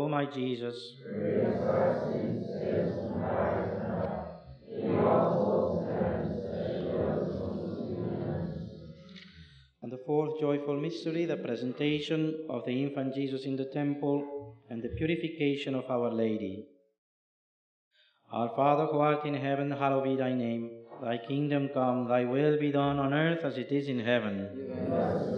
my Jesus. And the fourth joyful mystery, the presentation of the infant Jesus in the temple and the purification of Our Lady. Our Father who art in heaven, hallowed be thy name. Thy kingdom come, thy will be done on earth as it is in heaven.